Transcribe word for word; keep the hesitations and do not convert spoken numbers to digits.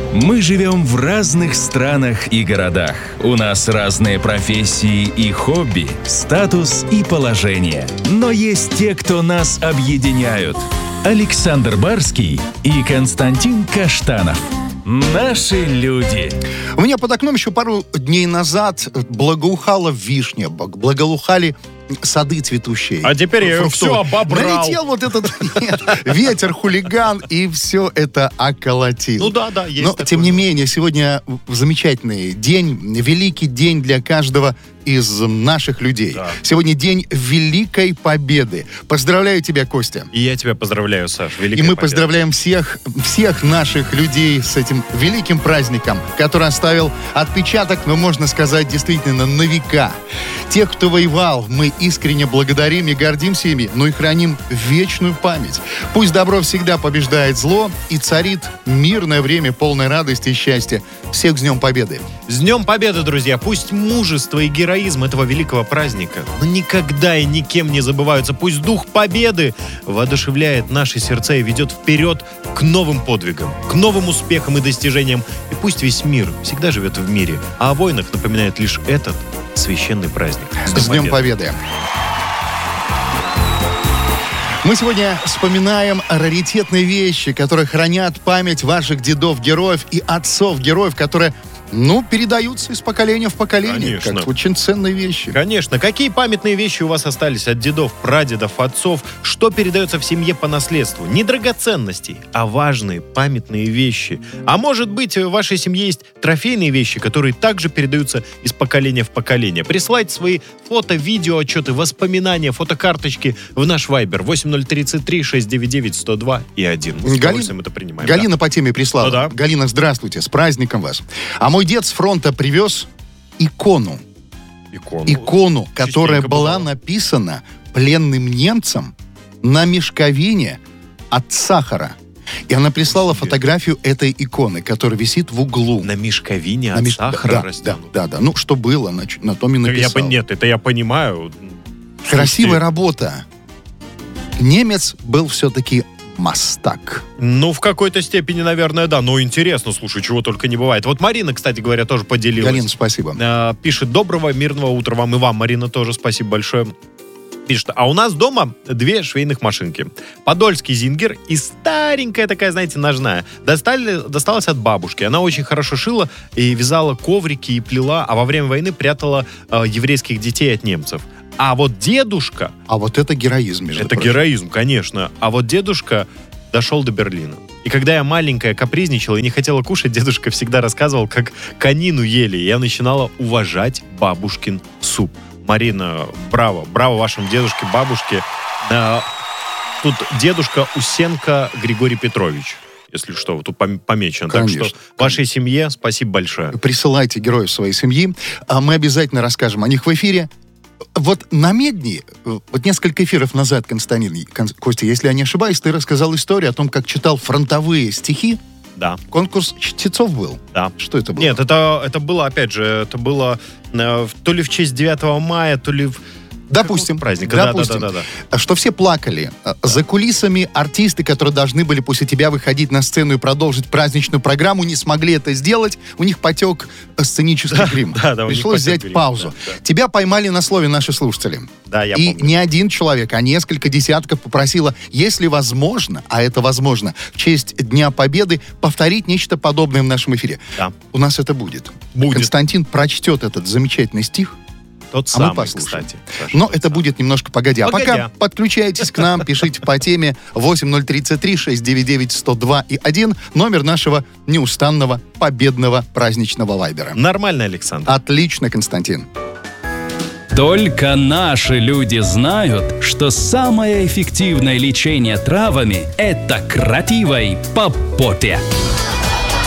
Мы живем в разных странах и городах. У нас разные профессии и хобби, статус и положение. Но есть те, кто нас объединяют. Александр Барский и Константин Каштанов. Наши люди. У меня под окном еще пару дней назад благоухала вишня, благоухали сады цветущие. А теперь я ее все обобрал. Налетел вот этот нет, ветер, хулиган, и все это околотил. Ну да, да, есть Но, такое. тем не менее, сегодня замечательный день, великий день для каждого из наших людей. Да. Сегодня день Великой Победы. Поздравляю тебя, Костя. И я тебя поздравляю, Саш. Великая И мы победа. поздравляем всех, всех наших людей с этим великим праздником, который оставил отпечаток, ну, можно сказать, действительно, на века. Тех, кто воевал, мы искренне благодарим и гордимся ими, но и храним вечную память. Пусть добро всегда побеждает зло и царит мирное время, полной радости и счастья. Всех с Днем Победы! С Днем Победы, друзья! Пусть мужество и героизм этого великого праздника, но никогда и никем не забываются. Пусть дух победы воодушевляет наши сердца и ведет вперед к новым подвигам, к новым успехам и достижениям. И пусть весь мир всегда живет в мире, а о войнах напоминает лишь этот священный праздник. С Днем Победы! Мы сегодня вспоминаем раритетные вещи, которые хранят память ваших дедов-героев и отцов-героев, которые, ну, передаются из поколения в поколение. Конечно. Как очень ценные вещи. Конечно. Какие памятные вещи у вас остались от дедов, прадедов, отцов? Что передается в семье по наследству? Не драгоценностей, а важные памятные вещи. А может быть, в вашей семье есть трофейные вещи, которые также передаются из поколения в поколение. Присылайте свои фото, видео, отчеты, воспоминания, фотокарточки в наш вайбер восемь ноль тридцать три шестьсот девяносто девять сто два и один. Мы с удовольствием это принимаем. Галина да. по теме прислала. Ну да. Галина, здравствуйте, с праздником вас. А мой дед с фронта привез икону. Икону, Икону, которая Частенько была бывало. написана пленным немцам на мешковине от сахара. И она прислала Себе. фотографию этой иконы, которая висит в углу. На мешковине от На меш- сахара да, растянута. да, да, да. Ну, что было, на, на том и Я, написал. пон- нет, это я понимаю. Красивая Слушайте, работа. Немец был все-таки мастак. Ну, в какой-то степени, наверное, да. Но интересно, слушай, чего только не бывает. Вот Марина, кстати говоря, тоже поделилась. Галина, спасибо. Э, пишет: доброго, мирного утра вам. И вам, Марина, тоже спасибо большое. Пишет: а у нас дома две швейных машинки. Подольский Зингер и старенькая такая, знаете, ножная. Достали, досталась от бабушки. Она очень хорошо шила и вязала коврики и плела, а во время войны прятала э, еврейских детей от немцев. А вот дедушка... А вот это героизм, между Это прочим. героизм, конечно. А вот дедушка дошел до Берлина. И когда я маленькая капризничала и не хотела кушать, дедушка всегда рассказывал, как конину ели. И я начинала уважать бабушкин суп. Марина, браво. Браво вашим дедушке, бабушке. А, тут дедушка Усенко Григорий Петрович. Если что, вот тут пом- помечено. Конечно, так что вашей семье спасибо большое. Присылайте героев своей семьи, а мы обязательно расскажем о них в эфире. Вот на Медни, вот несколько эфиров назад, Константин, Кон- Костя, если я не ошибаюсь, ты рассказал историю о том, как читал фронтовые стихи. Да. Конкурс чтецов был. Да. Что это было? Нет, это, это было, опять же, это было э, то ли в честь девятого мая, то ли в... Допустим, праздника. допустим, Да, да, да, да. что все плакали. За кулисами артисты, которые должны были после тебя выходить на сцену и продолжить праздничную программу, не смогли это сделать. У них потек сценический грим. да, да, у них Пришлось потек взять грим, паузу. да, да. Тебя поймали на слове наши слушатели. Да, я И помню. не один человек, а несколько десятков попросило, если возможно, а это возможно, в честь Дня Победы, повторить нечто подобное в нашем эфире. Да. У нас это будет. Будет. Константин прочтет этот замечательный стих. Тот А мы самый, послушаем. кстати. Саша, Но тот это самый. будет немножко погодя. А Погодя. пока подключайтесь к нам, пишите по теме восемь ноль тридцать три шестьсот девяносто девять сто два и один, номер нашего неустанного победного праздничного вайбера. Нормально, Александр. Отлично, Константин. Только наши люди знают, что самое эффективное лечение травами – это крапивой по попе.